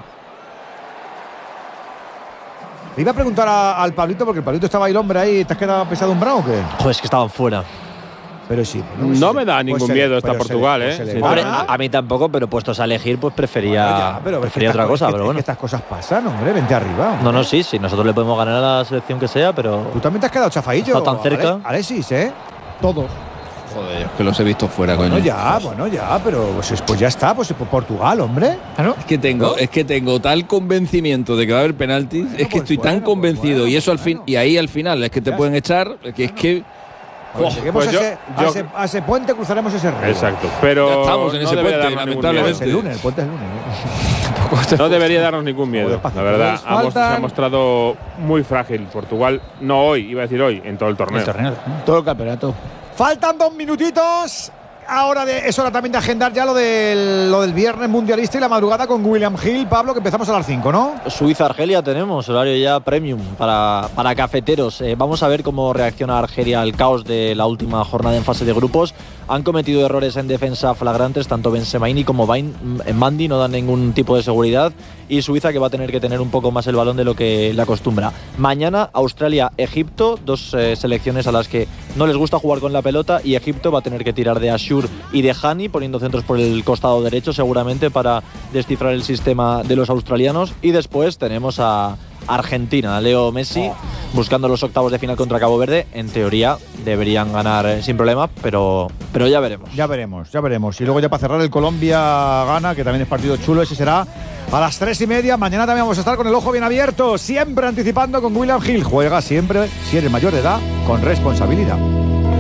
Le iba a preguntar a, al Pablito, porque el Pablito estaba ahí el hombre ahí. ¿Te has quedado pesadumbrado o qué? Joder, es que estaban fuera. Pero sí. No, no me da ningún pues miedo esta Portugal, le, pues ¿eh? Hombre, a, a mí tampoco, pero puestos a elegir, pues prefería, bueno, ya, pero prefería otra cosa. Es que, pero bueno. Es que estas cosas pasan, hombre, vente arriba. Hombre. No, no, sí, sí. Nosotros le podemos ganar a la selección que sea, pero. Tú también te has quedado chafadillo. Está tan cerca. Ale, Alexis, ¿eh? Todos. Joder, es que los he visto fuera, bueno, coño. ya, bueno, ya, pero pues, pues ya está, pues por Portugal, hombre. ¿No? Es que tengo, ¿no? es que tengo tal convencimiento de que va a haber penaltis, no, es que pues estoy bueno, tan convencido, pues bueno, y eso al fin, y ahí al final es que te pueden echar, que es que. Pues oh, pues a, yo, ese, yo, a, ese, a ese puente cruzaremos ese río. Exacto, pero ya estamos en no ese puente, lamentablemente. Es el lunes, el puente es el lunes. ¿no? No debería darnos ningún miedo, la verdad. Ha, se ha mostrado muy frágil Portugal, no hoy, iba a decir hoy, en todo el torneo. El torneo. Todo el campeonato. Faltan dos minutitos. Ahora de, es hora también de agendar ya lo del, lo del viernes mundialista y la madrugada con William Hill. Pablo, que empezamos a las cinco, ¿no? Suiza-Argelia tenemos, horario ya premium para, para cafeteros. Eh, vamos a ver cómo reacciona Argelia al caos de la última jornada en fase de grupos. Han cometido errores en defensa flagrantes, tanto Benzemaini como Mandi no dan ningún tipo de seguridad, y Suiza que va a tener que tener un poco más el balón de lo que le acostumbra. Mañana Australia-Egipto, dos eh, selecciones a las que no les gusta jugar con la pelota, y Egipto va a tener que tirar de Ashur y de Hani, poniendo centros por el costado derecho seguramente para descifrar el sistema de los australianos. Y después tenemos a Argentina, Leo Messi, buscando los octavos de final contra Cabo Verde. En teoría deberían ganar sin problema, pero, pero ya veremos. Ya veremos, ya veremos. Y luego ya para cerrar el Colombia-Ghana, que también es partido chulo, ese será a las tres y media. Mañana también vamos a estar con el ojo bien abierto, siempre anticipando con William Hill. Juega siempre, si eres mayor de edad, con responsabilidad.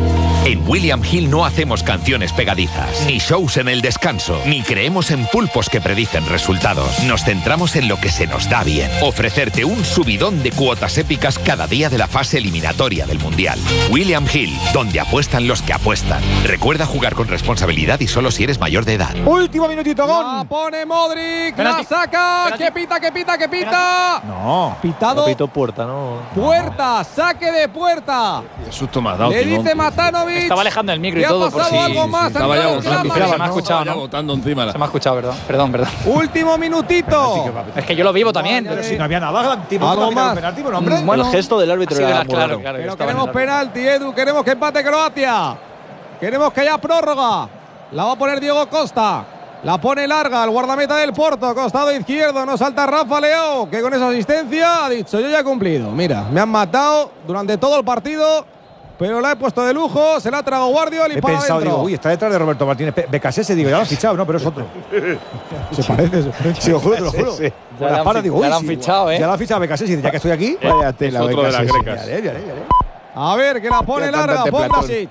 En William Hill no hacemos canciones pegadizas, ni shows en el descanso, ni creemos en pulpos que predicen resultados. Nos centramos en lo que se nos da bien. Ofrecerte un subidón de cuotas épicas cada día de la fase eliminatoria del Mundial. William Hill, donde apuestan los que apuestan. Recuerda jugar con responsabilidad y solo si eres mayor de edad. Último minutito, Gon. La pone Modric, Penalti. la saca. Penalti. Que pita, que pita, que pita. No. Pitado. No pito puerta, ¿no? Puerta, saque de puerta. Qué susto me ha dado, Le Timón, dice tío. Matanovic. Estaba alejando el micro y ¿Qué ha todo por pasado si algo más? Estaba ya Entrado votando, Kramer. se me ha escuchado, estaba ya ¿no? votando encima. Se me ha escuchado, perdón, perdón, perdón. Último minutito. Es que yo lo vivo también. Pero si no había nada, Timo, Algo ¿no más. un penalti, bueno, hombre? Bueno, el gesto del árbitro Ha sido era la- muy claro, raro. claro, Pero estaba en queremos el- penalti, Edu. Queremos que empate Croacia. Queremos que haya prórroga. La va a poner Diego Costa. La pone larga al guardameta del Porto, costado izquierdo. No salta Rafa Leao, que con esa asistencia ha dicho: yo ya he cumplido. Mira, me han matado durante todo el partido, pero la he puesto de lujo. Se la ha tragado Guardiol y He para pensado, adentro. digo, uy, está detrás de Roberto Martínez. Becasese, digo, ya lo han fichado, no, pero es otro. Se parece, se parece. Sí, os juro, te lo juro. Sí, Ya Con le la han espalda fi- digo, ya uy, le han sí, fichado, ¿eh? Ya lo han fichado Becasese, ya que estoy aquí. Vaya tela, Es otro de las Becasese. grecas. Ya haré, ya haré, ya haré. A ver, que la pone Ya larga, cantante Platón. Pondasic.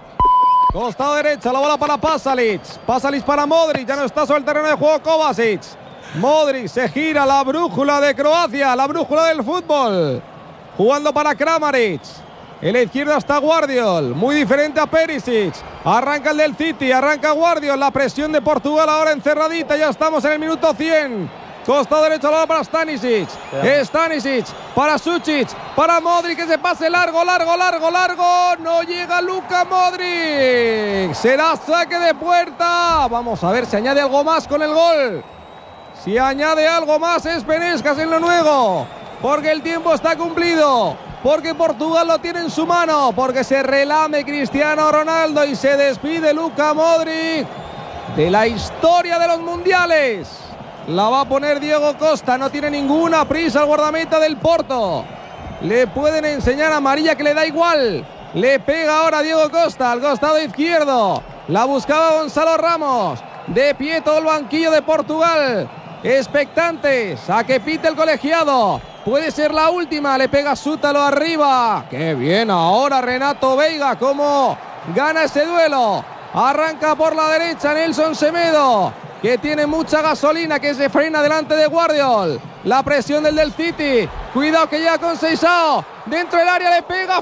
Costado derecha, la bola para Pasalic. Pasalic para Modric, ya no está sobre el terreno de juego Kovacic. Modric se gira, la brújula de Croacia, la brújula del fútbol. Jugando para Kramaric. En la izquierda está Guardiol, muy diferente a Perisic. Arranca el del City, arranca Guardiol. La presión de Portugal ahora encerradita, ya estamos en el minuto cien. Costado derecho, la bola para Stanisic. Stanisic para Sucic, para Modric, que se pase largo, largo, largo, largo. No llega Luka Modric. Será saque de puerta. Vamos a ver si añade algo más con el gol. Si añade algo más es Penéscas en lo nuevo. Porque el tiempo está cumplido. Porque Portugal lo tiene en su mano. Porque se relame Cristiano Ronaldo y se despide Luka Modric de la historia de los mundiales. La va a poner Diego Costa, no tiene ninguna prisa el guardameta del Porto. Le pueden enseñar amarilla que le da igual. Le pega ahora Diego Costa al costado izquierdo. La buscaba Gonzalo Ramos. De pie todo el banquillo de Portugal. Expectantes a que pite el colegiado. Puede ser la última, le pega Sútalo arriba. Qué bien ahora Renato Veiga, cómo gana ese duelo. Arranca por la derecha Nelson Semedo, que tiene mucha gasolina, que se frena delante de Guardiol. La presión del del City. Cuidado que llega con Seisao. Dentro del área le pega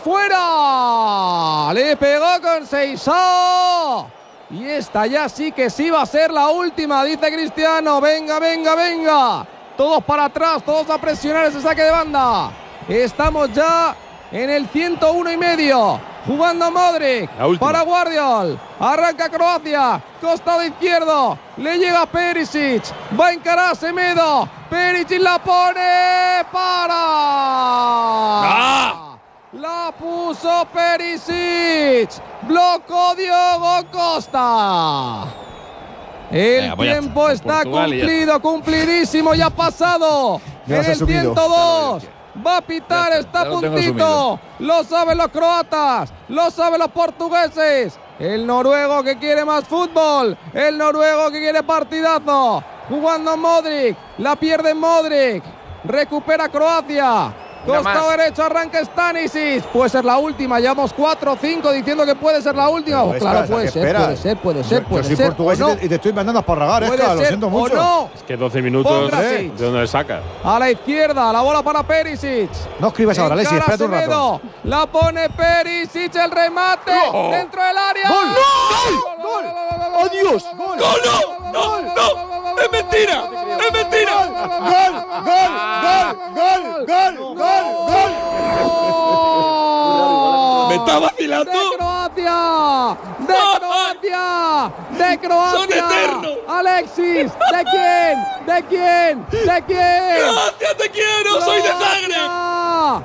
fuera. Le pegó con Seisao. Y esta ya sí que sí va a ser la última, dice Cristiano. Venga, venga, venga. Todos para atrás, todos a presionar ese saque de banda. Estamos ya en el ciento uno y medio. Jugando Modric para Guardiol. Arranca Croacia. Costado izquierdo. Le llega Perisic. Va a encarar Semedo. Perisic la pone. Para. ¡Ah! La puso Perisic. Blocó Diogo Costa. El Venga, pues ya tiempo está. está Portugal y ya cumplido, cumplidísimo. Ya ha pasado. Ya En se ha el subido. ciento dos. Va a pitar, Ya está, está a ya lo tengo puntito. Lo saben los croatas, lo saben los portugueses. El noruego que quiere más fútbol, el noruego que quiere partidazo. Jugando Modric, la pierde Modric. Recupera Croacia. Una Costado más. derecho arranca Stanisic. Puede ser la última. Llevamos cuatro o cinco diciendo que puede ser la última. Pero, Claro, Esca, puede ¿qué ser, esperas? puede ser, puede ser, Yo- puede Yo soy ser. portugués o no. y te- y te estoy mandando a parragar, Puede Esca, lo ser siento o mucho. no. Es que doce minutos, Pongrasic. ¿de dónde le saca? A la izquierda, la bola para Perisic. No escribas ahora, Alexis, Encara espérate un rato. Semedo, la pone Perisic, el remate ¡No! dentro del área. ¡Gol! ¡Gol! ¡Gol! ¡Oh, Dios! ¡Gol! ¡Gol, no! ¡No, no! ¡Es mentira! ¡Es mentira! ¡Gol! ¡Gol! ¡Gol! ¡Gol! ¡Gol! ¡Gol! ¿Me está vacilando? ¡De Croacia! ¡De Croacia! ¡De Croacia! ¡Son eternos! ¡Alexis! ¿De quién? ¿De quién? ¿De quién? ¡Gracias, te quiero! ¡Soy de sangre!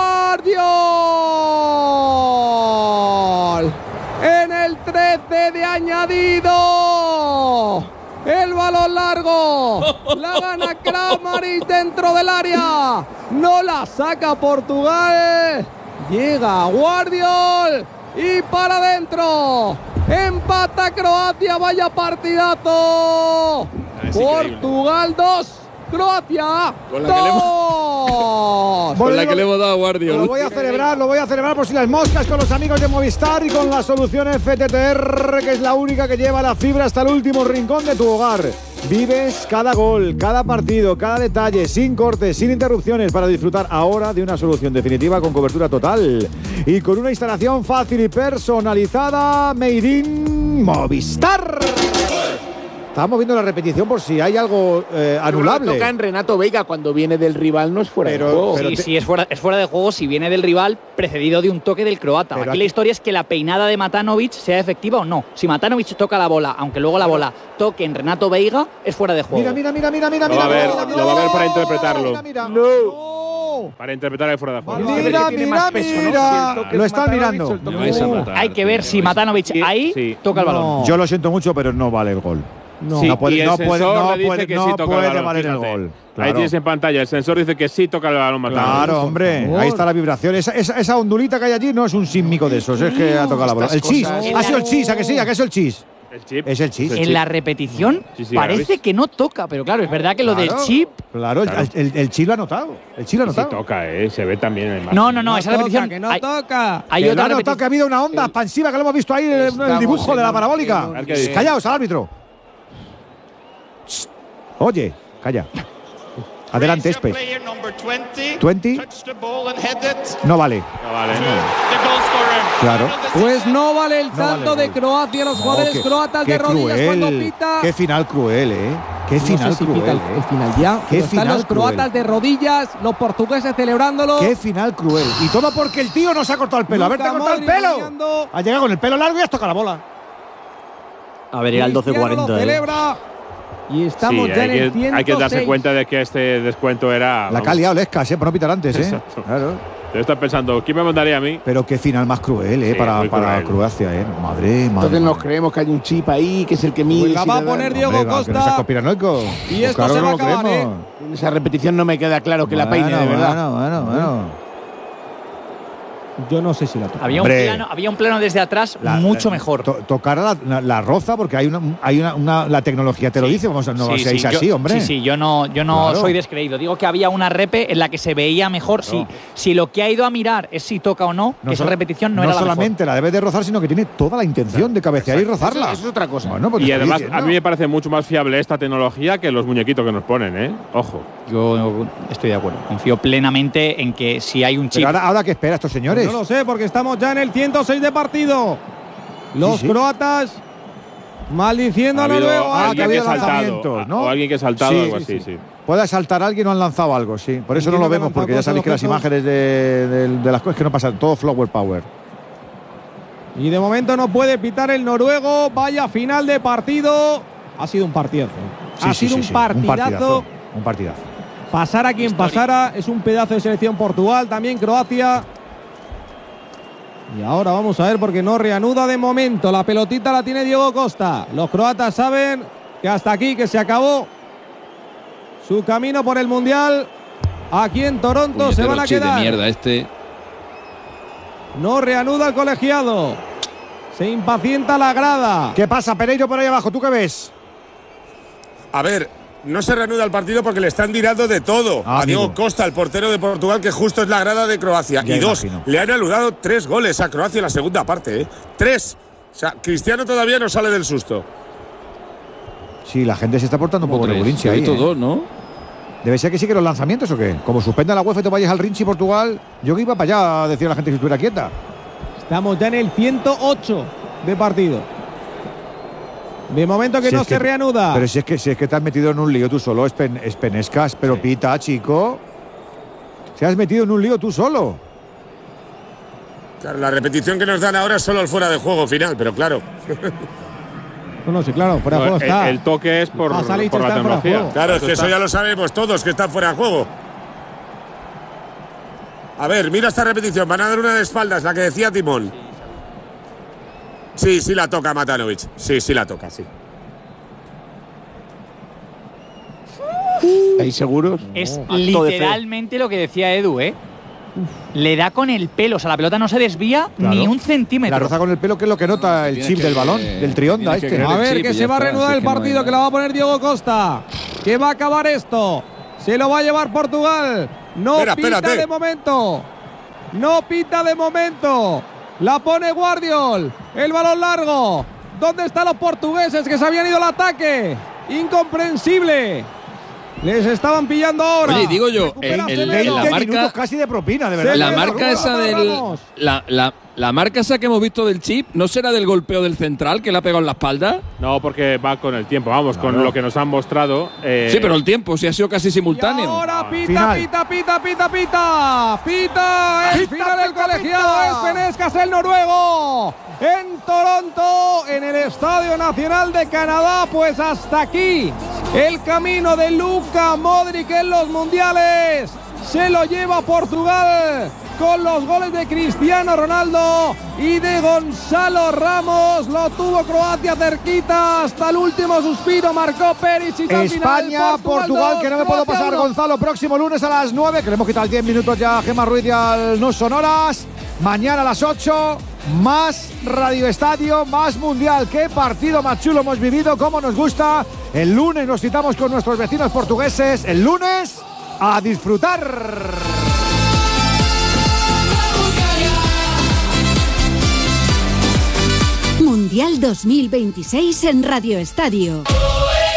¡Guardiol! En el trece de añadido. El balón largo. La gana Kramaric dentro del área. No la saca Portugal. Llega Guardiol. Y para adentro. Empata Croacia. Vaya partidazo. Es increíble. Portugal dos. Croacia Con la que le dos. Con la que le hemos dado a Guardiola. Lo voy a celebrar, lo voy a celebrar por si las moscas con los amigos de Movistar y con la solución F T T R, que es la única que lleva la fibra hasta el último rincón de tu hogar. Vives cada gol, cada partido, cada detalle, sin cortes, sin interrupciones, para disfrutar ahora de una solución definitiva con cobertura total y con una instalación fácil y personalizada. Made in Movistar. Estamos viendo la repetición por si hay algo eh, anulable. Lo toca en Renato Veiga cuando viene del rival, no es fuera pero, de juego. Pero sí, te... sí, es fuera, es fuera de juego si viene del rival precedido de un toque del croata. Aquí, aquí la historia es que la peinada de Matanovic sea efectiva o no. Si Matanovic toca la bola, aunque luego la bola toque en Renato Veiga, es fuera de juego. Mira, mira, mira, mira, mira. Lo va a ver, mira, lo va a ver para interpretarlo. Mira, mira. No. Para interpretar el fuera de juego. Mira, mira, mira. Lo están mirando. Hay que ver si Matanovic ahí sí. toca el balón. No. Yo lo siento mucho, pero no vale el gol. No, sí, no puede, y el no sensor puede, no le dice puede, que no sí toca puede el balón, valer el fíjate. gol. Claro. Ahí tienes en pantalla, el sensor dice que sí toca el balón. Matanovic. Claro, hombre, ahí está la vibración. Esa, esa, esa ondulita que hay allí no es un sísmico de esos, es que ha tocado la bola. El chis, ha sido el chis, ¿a que sí? ¿A que es el chis? El chip. Es el chis. En la repetición sí, sí, parece que no toca, pero claro, es verdad que claro, lo del chip… Claro, claro. El, el, el chip lo ha notado. El chip lo ha notado. Sí toca, eh, se ve también en el No, no, no, no esa toca, repetición… que no hay, toca. Hay que otra no ha notado que ha habido una onda expansiva que lo hemos visto ahí en el dibujo de la parabólica. Callaos al árbitro. Oye, calla. Adelante, Espe. ¿veinte? No vale. No vale, no. Claro. Pues no vale el No tanto vale de Croacia. Los jugadores qué, croatas qué de rodillas cruel, cuando pita. Qué final cruel, ¿eh? Qué No final sé si cruel. pita el, ¿eh? el final ya. Qué Están final los croatas cruel. de rodillas, los portugueses celebrándolo. Qué final cruel. Y todo porque el tío no se ha cortado el pelo. A ver, te ha cortado el pelo. Brillando. Ha llegado con el pelo largo y has tocado la bola. A ver, era el doce cuarenta. Lo celebra. Y estamos sí, ya hay en el que, ciento seis. hay que darse cuenta de que este descuento era… La que ha liado Lescas, ¿eh? Por no pitar antes, ¿eh? Exacto. Claro. Debe estar pensando, ¿quién me mandaría a mí? Pero qué final más cruel, ¿eh? Sí, para muy para cruel. Croacia, ¿eh? Madre, madre. Entonces nos creemos que hay un chip ahí, que es el que mide. Pues la si va a le da- poner no, Diego Hombre, va, que no seas Costa. conspiranoico. Y Pues esto claro se que va a no lo acabar, ¿eh? creemos. En esa repetición no me queda claro que la peine, Bueno, de verdad. Bueno, bueno, bueno. Yo no sé si la toca. Había un, Hombre. plano, había un plano desde atrás La- mucho la- mejor. To, tocar la, la, la roza porque hay una, hay una, una la tecnología te lo Sí. dice, vamos, no Sí, seáis sí, así, yo, hombre. Sí, sí, yo no, yo no Claro. soy descreído. Digo que había una repe en la que se veía mejor. Si, si lo que ha ido a mirar es si toca o no, No que esa sol- repetición no, no era la solamente la debes de rozar, sino que tiene toda la intención de cabecear y rozarla. Eso, eso es otra cosa. Bueno, pues te Y estoy además, diciendo. a mí me parece mucho más fiable esta tecnología que los muñequitos que nos ponen, ¿eh? Ojo. mejor. Yo estoy de acuerdo. Confío plenamente en que si hay un chip… Pero ahora, ahora ¿qué espera estos señores? No lo sé, porque estamos ya en el ciento seis de partido. Los Sí, sí. croatas maldiciendo Ha a habido Noruega. Ah, que ha alguien habido que ha saltado, lanzamientos, ¿no? o alguien que ha saltado, Sí, algo sí, así, sí. sí. Puede saltar alguien o han lanzado algo, sí. Por eso no lo Entiendo que vemos, han porque ya lanzado sabéis que las objetos. imágenes de, de- de las cosas que no pasan, todo flower power. Y de momento no puede pitar el noruego. Vaya final de partido. Ha sido un partidazo. Sí, ha sí, sido sí, un sí. partidazo. Un partidazo. Un partidazo. Pasara quien pasara. Es un pedazo de selección Portugal. También Croacia. Y ahora vamos a ver porque no reanuda de momento. La pelotita la tiene Diego Costa. Los croatas saben que hasta aquí, que se acabó su camino por el Mundial. Aquí en Toronto se van a chip de quedar. mierda este. No reanuda el colegiado. Se impacienta la grada. ¿Qué pasa, Pereiro, por ahí abajo? ¿Tú qué ves? A ver, no se reanuda el partido porque le están tirando de todo Ah, a Diego amigo. Costa, el portero de Portugal, que justo es la grada de Croacia. Ya y dos, imagino. le han anulado tres goles a Croacia en la segunda parte, ¿eh? Tres. O sea, Cristiano todavía no sale del susto. Sí, la gente se está portando un poco Tres. regulinchi Hay ahí. todo, ¿eh? ¿no? Debe ser que sí que los lanzamientos o qué. Como suspenda la UEFA y te vayas al Rinchi Portugal, yo que iba para allá, decía la gente que estuviera quieta. Estamos ya en el ciento ocho de partido. De momento que Si no es se reanuda. Pero si es que si es que te has metido en un lío tú solo, espen, espenescas, pero pita, chico. Se has metido en un lío tú solo. Claro, la repetición que nos dan ahora es solo el fuera de juego final, pero claro. No, no, sí, claro, fuera de No, juego el, está. el toque es por, Ah, se ha dicho por la está fuera de tecnología. juego. Claro, es que está. eso ya lo sabemos todos, que están fuera de juego. A ver, mira esta repetición. Van a dar una de espaldas, la que decía Timón. Sí, sí la toca Matanovic. Sí, sí la toca, sí. ¿Estáis seguros? Es Oh, acto de fe. literalmente lo que decía Edu, ¿eh? Le da con el pelo, o sea, la pelota no se desvía Claro. ni un centímetro. La roza con el pelo, que es lo que nota el Tienes chip que- del balón, del trionda tienes que este. creer A el ver, chip que y se ya va a está, reanudar si el es que no hay partido, que nada. la va a poner Diego Costa. Que va a acabar esto. Se lo va a llevar Portugal. No Espera, pita espérate. de momento. No pita de momento. La pone Guardiol. El balón largo. ¿Dónde están los portugueses que se habían ido al ataque? Incomprensible. Les estaban pillando ahora. Oye, digo yo, el, el, el, la marca casi de propina, de verdad. La marca esa del la, la, la marca esa que hemos visto del chip, ¿no será del golpeo del central que le ha pegado en la espalda? No, porque va con el tiempo, vamos, Claro. con lo que nos han mostrado. Eh, Sí, pero el tiempo sí ha sido casi simultáneo. Ahora pita, Final. pita, pita, pita, pita. Pita el Pita, final del pita, colegiado. pita. Es Penescas, el noruego. En Toronto, en el Estadio Nacional de Canadá. Pues hasta aquí el camino de Luka Modric en los mundiales. Se lo lleva Portugal con los goles de Cristiano Ronaldo y de Gonzalo Ramos. Lo tuvo Croacia cerquita hasta el último suspiro. Marcó Perisic al final. España, Portugal, dos, que no me puedo Croacia pasar, uno. Gonzalo, próximo lunes a las nueve, que le hemos quitado diez minutos ya a Gemma Ruiz y al No Sonoras. Mañana a las ocho, más Radio Estadio, más Mundial. Qué partido más chulo hemos vivido, cómo nos gusta. El lunes nos citamos con nuestros vecinos portugueses. El lunes, a disfrutar. Mundial dos mil veintiséis en Radio Estadio.